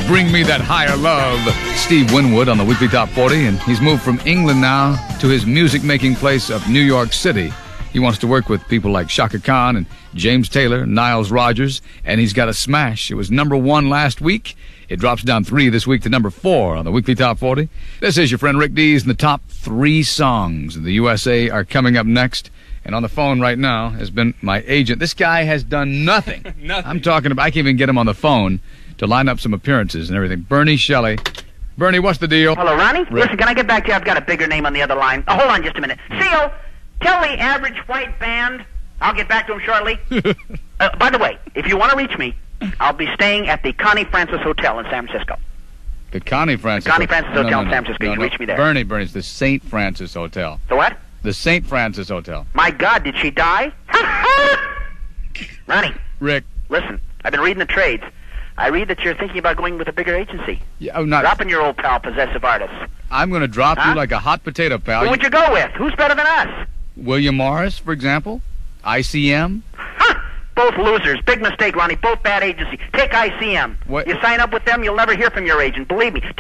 Bring Me That Higher Love. Steve Winwood on the Weekly Top 40, and he's moved from England now to his music-making place of New York City. He wants to work with people like Chaka Khan and James Taylor, Niles Rodgers, and he's got a smash. It was number 1 last week. It drops down 3 this week to number 4 on the Weekly Top 40. This is your friend Rick Dees, and the top 3 songs in the USA are coming up next. And on the phone right now has been my agent. This guy has done nothing. Nothing. I'm talking about, I can't even get him on the phone to line up some appearances and everything. Bernie Shelley. Bernie, what's the deal? Hello, Ronnie? Rick. Listen, can I get back to you? I've got a bigger name on the other line. Oh, hold on just a minute. Seal, tell the average white band I'll get back to him shortly. By the way, if you want to reach me, I'll be staying at the Connie Francis Hotel in San Francisco. The Connie Francis. Connie Francis Hotel in San Francisco. You can reach me there. Bernie, it's the St. Francis Hotel. The what? The St. Francis Hotel. My God, did she die? Ronnie. Rick. Listen, I've been reading the trades. I read that you're thinking about going with a bigger agency. Yeah, oh, not. Dropping your old pal, Possessive Artists. I'm going to drop you like a hot potato, pal. Who would you go with? Who's better than us? William Morris, for example. ICM. Both losers. Big mistake, Ronnie. Both bad agency. Take ICM. What? You sign up with them, you'll never hear from your agent. Believe me.